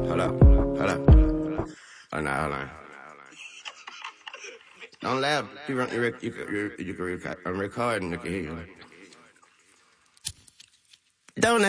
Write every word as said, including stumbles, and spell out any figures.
Hold up, hold up. Oh, nah, hold on. Don't laugh. You, rec- you, rec- you, can- you, you can record. I'm recording. You can hear you. Don't